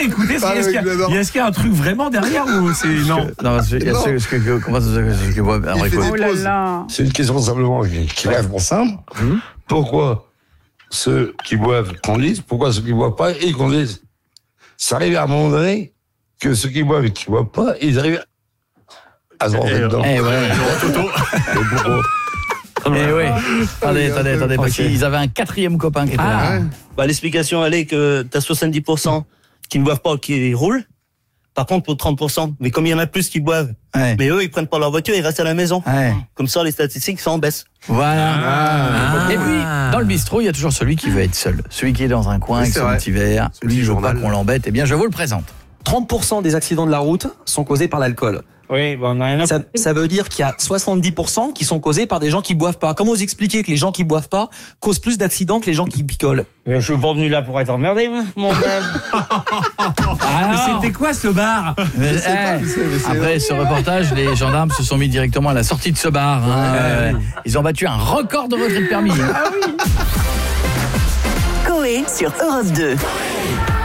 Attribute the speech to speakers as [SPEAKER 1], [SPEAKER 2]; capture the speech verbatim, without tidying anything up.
[SPEAKER 1] écouter, est-ce qu'il y, a, est-ce qu'il y a un truc vraiment derrière ou c'est non?
[SPEAKER 2] Non, il y a ceux qui comment ça qui boivent un
[SPEAKER 3] Oh là là.
[SPEAKER 4] C'est une question simplement qui, qui reste pour simple. Hum. Pourquoi ceux qui boivent conduisent? Pourquoi ceux qui boivent pas ils conduisent? Ça arrive à un moment donné que ceux qui boivent et qui boivent pas, ils arrivent à se rentrer dedans.
[SPEAKER 2] Eh ouais. Eh oui. Attendez, attendez, attendez, parce qu'ils avaient un quatrième copain qui était
[SPEAKER 5] ah.
[SPEAKER 2] là.
[SPEAKER 5] Bah, l'explication, elle est que t'as soixante-dix pour cent qui ne boivent pas, qui roulent. Par contre, pour trente pour cent, mais comme il y en a plus qui boivent, ouais. mais eux, ils prennent pas leur voiture, ils restent à la maison. Ouais. Comme ça, les statistiques sont en baisse.
[SPEAKER 2] Voilà. Ah. Et puis, dans le bistrot, il y a toujours celui qui veut être seul. Celui qui est dans un coin oui, avec son vrai. petit verre. Lui, il veut pas qu'on l'embête. Eh bien, je vous le présente.
[SPEAKER 6] trente pour cent des accidents de la route sont causés par l'alcool.
[SPEAKER 1] Oui, bon, on a rien à...
[SPEAKER 6] ça, ça veut dire qu'il y a soixante-dix pour cent qui sont causés par des gens qui boivent pas. Comment vous expliquez que les gens qui boivent pas causent plus d'accidents que les gens qui picolent?
[SPEAKER 1] Je suis pas venu là pour être emmerdé, mon gars. Ah, c'était quoi ce bar?
[SPEAKER 2] mais, eh, pas, mais c'est, mais c'est Après ce reportage, les gendarmes se sont mis directement à la sortie de ce bar. Hein. Ouais. Euh, ils ont battu un record de retrait de permis. Hein.
[SPEAKER 7] Ah oui. Coé sur Europe deux.